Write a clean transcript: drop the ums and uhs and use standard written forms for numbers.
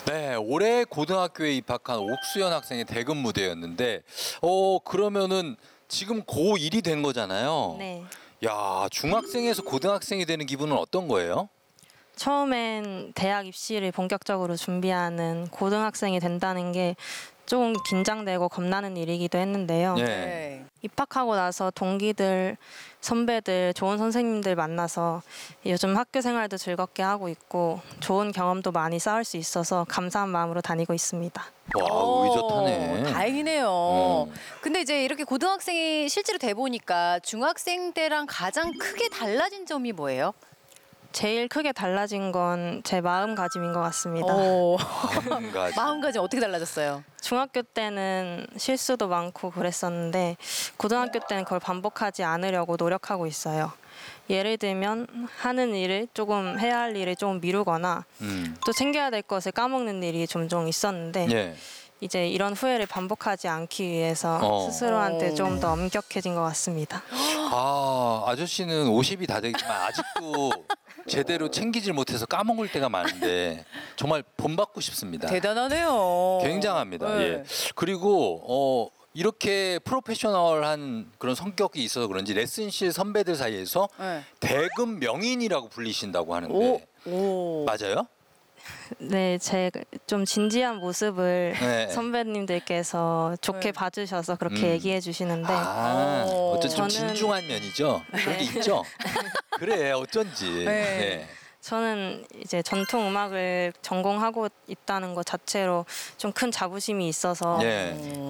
네, 올해 고등학교에 입학한 옥수연 학생의 대금 무대였는데, 그러면은 지금 고1이 된 거잖아요. 네. 야, 중학생에서 고등학생이 되는 기분은 어떤 거예요? 처음엔 대학 입시를 본격적으로 준비하는 고등학생이 된다는 게 조금 긴장되고 겁나는 일이기도 했는데요. 네. 입학하고 나서 동기들, 선배들, 좋은 선생님들 만나서 요즘 학교 생활도 즐겁게 하고 있고 좋은 경험도 많이 쌓을 수 있어서 감사한 마음으로 다니고 있습니다. 와, 의젓하네. 다행이네요. 근데 이제 이렇게 고등학생이 실제로 돼 보니까 중학생 때랑 가장 크게 달라진 점이 뭐예요? 제일 크게 달라진 건 제 마음가짐인 것 같습니다. 마음가짐. 마음가짐 어떻게 달라졌어요? 중학교 때는 실수도 많고 그랬었는데 고등학교 때는 그걸 반복하지 않으려고 노력하고 있어요. 예를 들면 하는 일을 조금 해야 할 일을 조금 미루거나 또 챙겨야 될 것을 까먹는 일이 종종 있었는데 예. 이제 이런 후회를 반복하지 않기 위해서 스스로한테 좀 더 엄격해진 것 같습니다. 아, 아저씨는 50이 다 되지만 아직도 제대로 챙기질 못해서 까먹을 때가 많은데 정말 본받고 싶습니다. 대단하네요. 굉장합니다. 네. 예. 그리고 이렇게 프로페셔널한 그런 성격이 있어서 그런지 레슨실 선배들 사이에서 네. 대금 명인이라고 불리신다고 하는데 오. 맞아요? 네, 제 좀 진지한 모습을 네. 선배님들께서 좋게 봐주셔서 그렇게 얘기해 주시는데 어쩐 좀 저는- 진중한 면이죠. 그런 게 있죠. 그래 어쩐지. 네. 네. 저는 이제 전통 음악을 전공하고 있다는 것 자체로 좀 큰 자부심이 있어서 예.